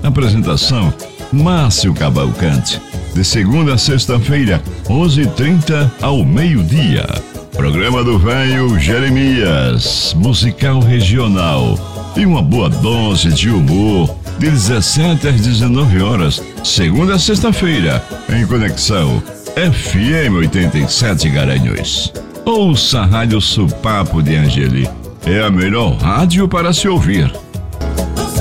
Apresentação: Márcio Cavalcante. De segunda a sexta-feira, 11h30 ao meio-dia. Programa do Velho Jeremias, musical regional. E uma boa dose de humor, de 17 às 19 horas, segunda a sexta-feira, em Conexão FM 87 Garanhuns. Ouça a Rádio Supapo de Angeli. É a melhor rádio para se ouvir.